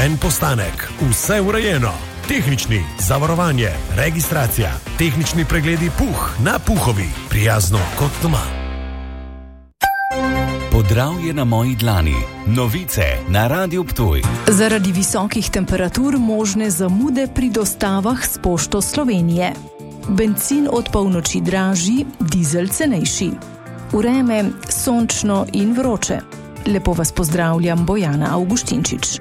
en postanek, vse urejeno. Tehnični, zavarovanje, registracija, tehnični pregledi Puh na Puhovi, prijazno kot doma. Podravje na moji dlani. Novice na Radiu Ptuj. Zaradi visokih temperatur možne zamude pri dostavah s Pošto Slovenije. Bencin od polnoči dražji, dizel cenejši. Vreme sončno in vroče. Lepo vas pozdravljam, Bojana Avguštinčič.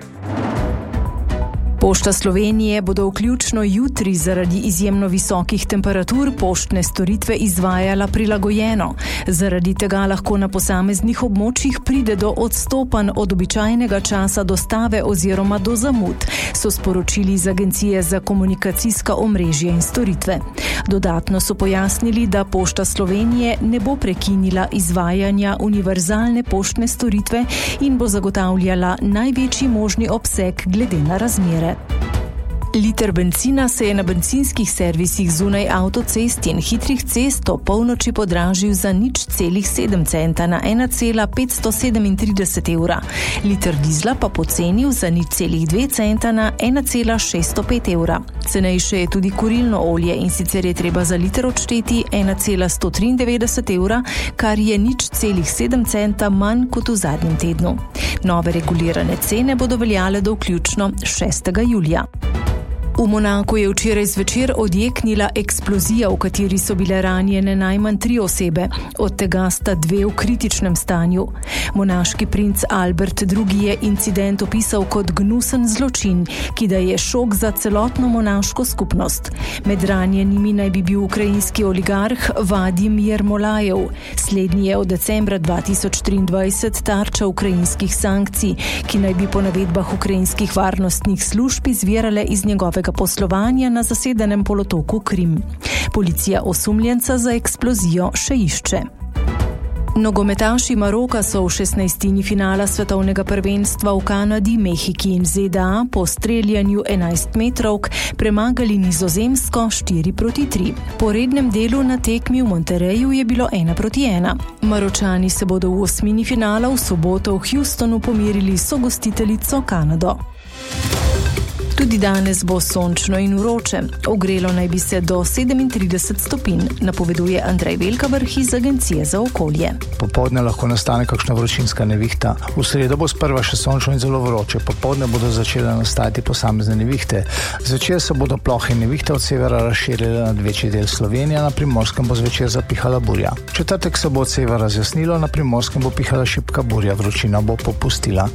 Pošta Slovenije bodo vključno jutri zaradi izjemno visokih temperatur poštne storitve izvajala prilagojeno. Zaradi tega lahko na posameznih območjih pride do odstopanj od običajnega časa dostave oziroma do zamud, so sporočili iz Agencije za komunikacijska omrežja in storitve. Dodatno so pojasnili, da Pošta Slovenije ne bo prekinila izvajanja univerzalne poštne storitve in bo zagotavljala največji možni obseg glede na razmere. Liter bencina se je na bencinskih servisih zunaj avtocest in hitrih cest o polnoči podražil za 0,7 centa na 1,537 evra. Liter dizla pa pocenil za 0,2 centa na 1,605 evra. Cenejše je tudi kurilno olje in sicer je treba za liter odšteti 1,193 evra, kar je 0,7 centa manj kot v zadnjem tednu. Nove regulirane cene bodo veljale do vključno 6. julija. V Monaku je včeraj zvečer odjeknila eksplozija, v kateri so bile ranjene najmanj 3 osebe, od tega sta 2 v kritičnem stanju. Monaški princ Albert II. Je incident opisal kot gnusen zločin, ki da je šok za celotno monaško skupnost. Med ranjenimi naj bi bil ukrajinski oligarh Vadim Jermolajev. Slednji je od decembra 2023 tarča ukrajinskih sankcij, ki naj bi po navedbah ukrajinskih varnostnih služb izvirale iz njegovega poslovanja na zasedenem polotoku Krim. Policija osumljenca za eksplozijo še išče. Nogometaši Maroka so v 16. finala svetovnega prvenstva v Kanadi, Mehiki in ZDA po streljanju 11 metrovk premagali Nizozemsko 4-3. Po rednem delu na tekmi v Monterreju je bilo 1-1. Maročani se bodo v osmini finala v soboto v Houstonu pomerili s sogostiteljico Kanado. Tudi danes bo sončno in vroče. Ogrelo naj bi se do 37 stopinj, napoveduje Andrej Velkavrh iz Agencije za okolje. Popoldne lahko nastane kakšna vročinska nevihta. V sredo bo sprva še sončno in zelo vroče. Popoldne bodo začele nastajati posamezne nevihte. Zvečer se bodo plohe in nevihte od severa razširile nad večji del Slovenije, na Primorskem bo zvečer zapihala burja. V četrtek se bo od severa razjasnilo, na Primorskem bo pihala šibka burja, vročina bo popustila.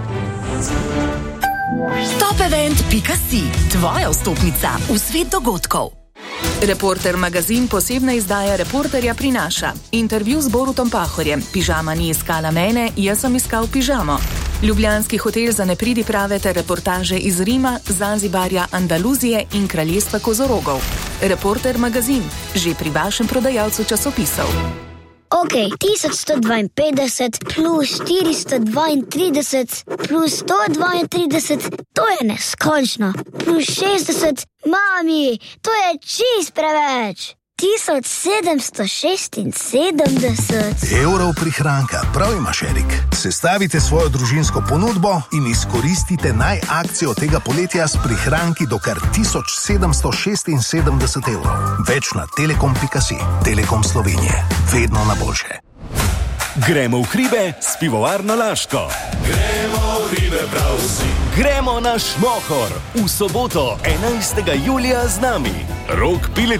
Topevent.si, tvoja vstopnica v svet dogodkov. Reporter magazin posebna izdaja Reporterja prinaša intervju z Borutom Pahorjem. Pižama ni iskala mene, jaz sem iskal pižamo. Ljubljanski hotel za nepridiprave ter reportaže iz Rima, Zanzibarja, Andaluzije in kraljestva kozorogov. Reporter magazin, že pri vašem prodajalcu časopisov. Ok, 1152 plus 432 plus 132, to je neskončno. Plus 60, mami, to je čist preveč. 1776 evrov prihranka, prav imaš, Erik. Sestavite svojo družinsko ponudbo in izkoristite akcijo tega poletja s prihranki do kar 1776 evrov. Več na telekom.si. Telekom Slovenije. Vedno na boljše. Gremo v hribe s pivovarno Laško. Gremo v hribe prav vsi. Gremo na Šmohor v soboto 11. julija z nami. Rok Piletič